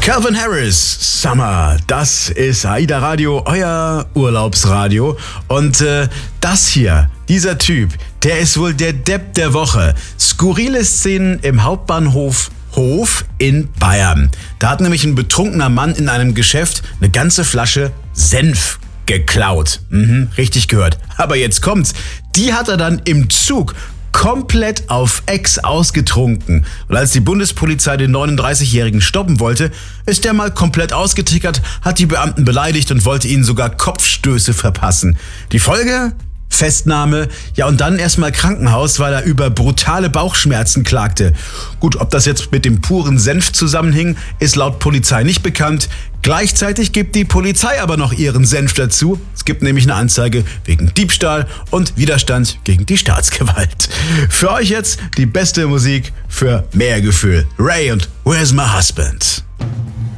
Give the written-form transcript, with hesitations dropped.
Calvin Harris, Summer, das ist AIDA Radio, euer Urlaubsradio. Und das hier, dieser Typ, der ist wohl der Depp der Woche. Skurrile Szenen im Hauptbahnhof Hof in Bayern. Da hat nämlich ein betrunkener Mann in einem Geschäft eine ganze Flasche Senf geklaut. Richtig gehört. Aber jetzt kommt's. Die hat er dann im Zug komplett auf Ex ausgetrunken. Und als die Bundespolizei den 39-Jährigen stoppen wollte, ist der mal komplett ausgetickert, hat die Beamten beleidigt und wollte ihnen sogar Kopfstöße verpassen. Die Folge? Festnahme, ja und dann erstmal Krankenhaus, weil er über brutale Bauchschmerzen klagte. Gut, ob das jetzt mit dem puren Senf zusammenhing, ist laut Polizei nicht bekannt. Gleichzeitig gibt die Polizei aber noch ihren Senf dazu. Es gibt nämlich eine Anzeige wegen Diebstahl und Widerstand gegen die Staatsgewalt. Für euch jetzt die beste Musik für mehr Gefühl. Ray und Where's My Husband?